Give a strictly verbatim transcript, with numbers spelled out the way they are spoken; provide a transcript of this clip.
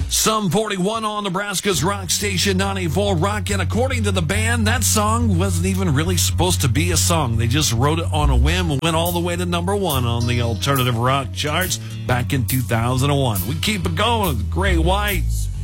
Some forty-one on Nebraska's rock station ninety-four Rock, and according to the band, that song wasn't even really supposed to be a song. They just wrote it on a whim and went all the way to number one on the alternative rock charts back in two thousand one. We keep it going with Great White.